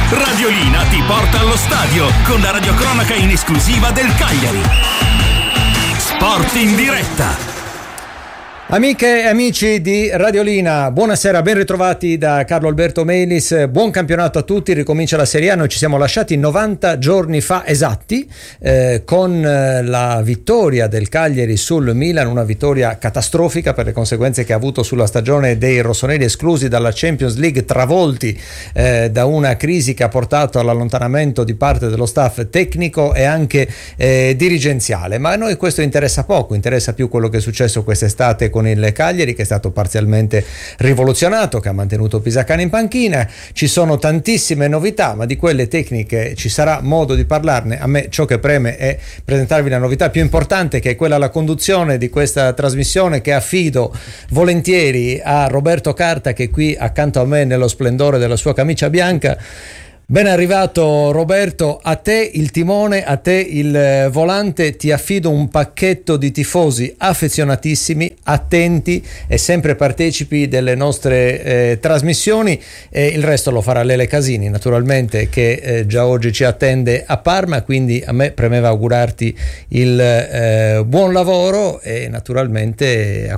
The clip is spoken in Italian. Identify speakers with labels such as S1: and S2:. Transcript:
S1: Radiolina ti porta allo stadio con la radiocronaca in esclusiva del Cagliari. Sport in diretta.
S2: Amiche e amici di Radiolina, buonasera, ben ritrovati da Carlo Alberto Melis, buon campionato a tutti, ricomincia la Serie A. Noi ci siamo lasciati 90 giorni fa esatti con la vittoria del Cagliari sul Milan, una vittoria catastrofica per le conseguenze che ha avuto sulla stagione dei rossoneri, esclusi dalla Champions League, travolti da una crisi che ha portato all'allontanamento di parte dello staff tecnico e anche dirigenziale. Ma a noi questo interessa poco, interessa più quello che è successo quest'estate con il Cagliari, che è stato parzialmente rivoluzionato, che ha mantenuto Pisacane in panchina. Ci sono tantissime novità, ma di quelle tecniche ci sarà modo di parlarne. A me ciò che preme è presentarvi la novità più importante, che è quella alla conduzione di questa trasmissione, che affido volentieri a Roberto Carta, che è qui accanto a me nello splendore della sua camicia bianca. Ben arrivato Roberto, a te il timone, a te il volante, ti affido un pacchetto di tifosi affezionatissimi, attenti e sempre partecipi delle nostre trasmissioni, e il resto lo farà Lele Casini naturalmente, che già oggi ci attende a Parma, quindi a me premeva augurarti il buon lavoro e naturalmente